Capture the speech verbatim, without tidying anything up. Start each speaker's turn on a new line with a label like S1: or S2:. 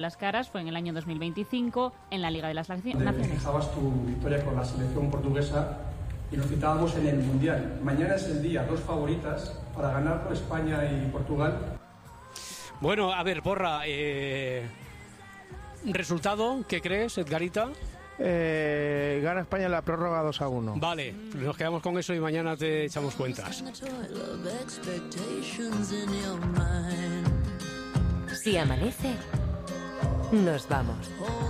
S1: las caras fue en el año dos mil veinticinco en la Liga de las Naciones.
S2: Fijabas tu victoria con la selección portuguesa y nos citábamos en el Mundial. Mañana es el día, dos favoritas para ganarlo, España y Portugal.
S3: Bueno, a ver, Porra, eh, ¿resultado? ¿Qué crees, Edgarita?
S4: Eh, gana España en la prórroga dos a uno.
S3: Vale, nos quedamos con eso y mañana te echamos cuentas.
S5: Si amanece, nos vamos.